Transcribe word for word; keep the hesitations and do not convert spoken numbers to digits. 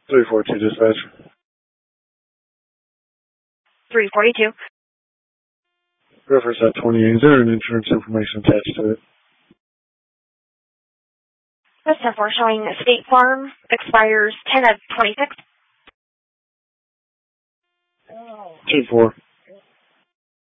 three forty-two dispatch. three forty-two. Reference at twenty-eight. Is there an insurance information attached to it? That's ten four showing State Farm expires ten of twenty-six. ten four.